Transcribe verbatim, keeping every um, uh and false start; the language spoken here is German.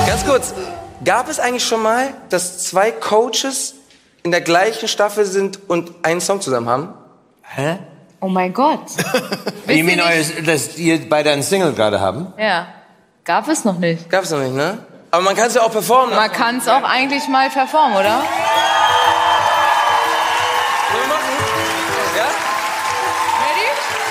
Ganz kurz, gab es eigentlich schon mal, dass zwei Coaches in der gleichen Staffel sind und einen Song zusammen haben? Hä? Oh mein Gott. Ich meine, dass ihr beide einen Single gerade haben? Ja. Gab es noch nicht. Gab es noch nicht, ne? Aber man kann es ja auch performen. Man kann es auch eigentlich mal performen, oder? So, wir machen